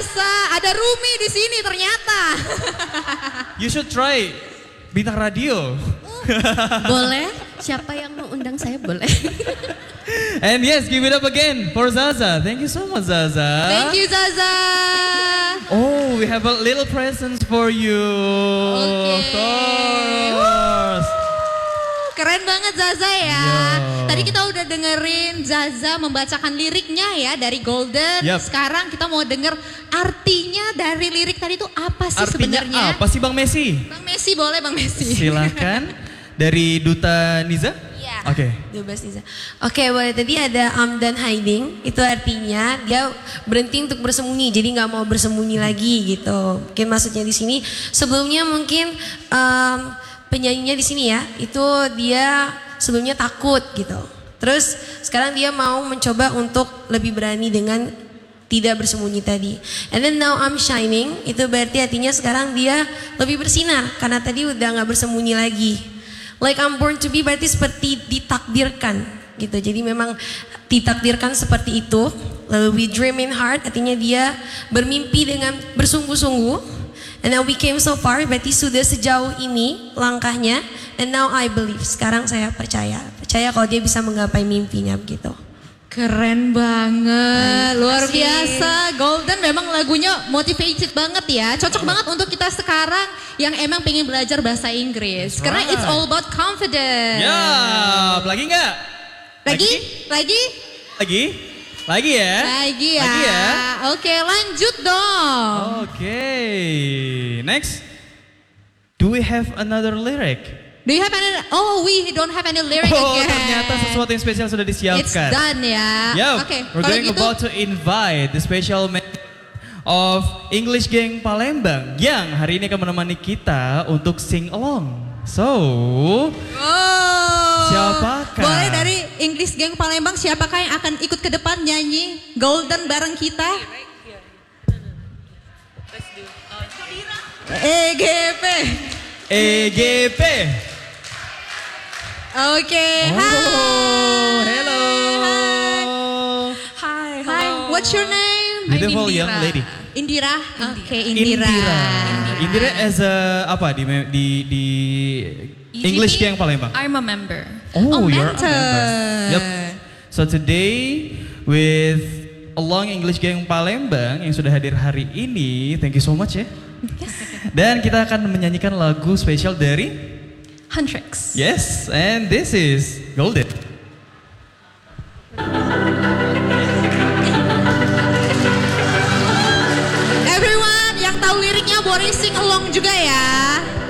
biasa, ada Rumi di sini ternyata. You should try bintang radio. Boleh? Siapa yang mau undang saya boleh. And yes, give it up again for Zaza. Thank you so much, Zaza. Thank you Zaza. Oh, we have a little presents for you. Okay. Of course. Keren banget Zaza ya. Yo. Tadi kita udah dengerin Zaza membacakan liriknya ya dari Golden. Yep. Sekarang kita mau denger artinya dari lirik tadi itu apa sih Artinya sebenarnya? apa sih Bang Messi? Bang Messi boleh Bang Messi. Silakan. Dari Duta Niza? Iya. Oke. Oke, boleh. Tadi ada I'm done hiding. Itu artinya dia berhenti untuk bersembunyi. Jadi nggak mau bersembunyi lagi gitu. Mungkin maksudnya di sini. Sebelumnya mungkin penyanyinya di sini ya. Itu dia sebelumnya takut gitu. Terus sekarang dia mau mencoba untuk lebih berani dengan tidak bersembunyi tadi. And then now I'm shining. Itu berarti artinya sekarang dia lebih bersinar. Karena tadi udah nggak bersembunyi lagi. Like I'm born to be berarti seperti ditakdirkan gitu. Jadi memang ditakdirkan seperti itu. Lalu we dream in heart artinya dia bermimpi dengan bersungguh-sungguh. And now we came so far berarti sudah sejauh ini langkahnya. And now I believe. Sekarang saya percaya. Percaya kalau dia bisa menggapai mimpinya begitu. Keren banget, luar Makasih. biasa. Golden memang lagunya motivated banget ya. Cocok banget untuk kita sekarang yang emang pengen belajar bahasa Inggris. Karena it's all about confidence. Ya, lagi nggak? Lagi? Lagi? Lagi ya? Lagi ya. Lagi ya? Oke, lanjut dong. Oke, next. Do we have another lyric? Do you have any? Oh, we don't have any lyric Oh, again. ternyata sesuatu yang spesial sudah disiapkan. It's done ya. Yep, Oke, we're kalau going gitu. about to invite the special member of English Gang Palembang yang hari ini akan menemani kita untuk sing along. So, Oh. siapakah? Boleh dari English Gang Palembang siapakah yang akan ikut ke depan nyanyi Golden bareng kita? EGP. EGP. Oke, Oh, hello. Hai, Hi, what's your name? Beautiful young lady. Indira. Oke, Indira. Indira as a apa di English Gang Palembang? I'm a member. Oh, you're a mentor. member. Yep. So today with Along English Gang Palembang yang sudah hadir hari ini, thank you so much ya. Dan kita akan menyanyikan lagu spesial dari Huntrix. Yes, and this is Golden. Everyone yang tahu liriknya boleh sing along juga ya.